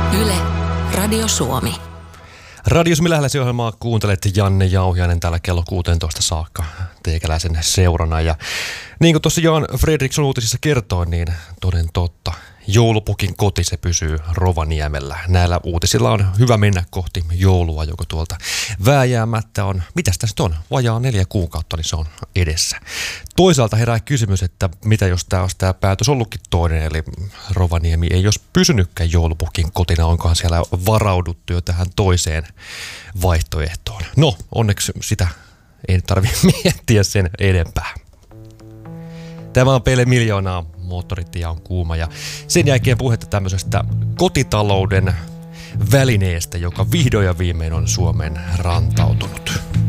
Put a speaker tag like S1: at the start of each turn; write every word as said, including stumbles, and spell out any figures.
S1: Yle, Radio Suomi.
S2: Radio Suomi Läheläsi-ohjelmaa kuuntelet Janne Jauhiainen täällä kello kuusitoista saakka teikäläisen seurana. Ja niin kuin tuossa Jan Fredriksson uutisissa kertoi, niin toden totta, joulupukin koti se pysyy Rovaniemellä. Näillä uutisilla on hyvä mennä kohti joulua, joka tuolta vääjäämättä on, mitäs tässä on, vajaa neljä kuukautta, niin se on edessä. Toisaalta herää kysymys, että mitä jos tämä olisi tämä päätös ollutkin toinen, eli Rovaniemi ei olisi pysynytkään joulupukin kotina, onkohan siellä varauduttu jo tähän toiseen vaihtoehtoon. No, onneksi sitä ei tarvitse miettiä sen enempää. Tämä on Pele Miljoonaa, moottoritie on kuuma ja sen jälkeen puhetta tämmöisestä kotitalouden välineestä, joka vihdoin ja viimein on Suomeen rantautunut.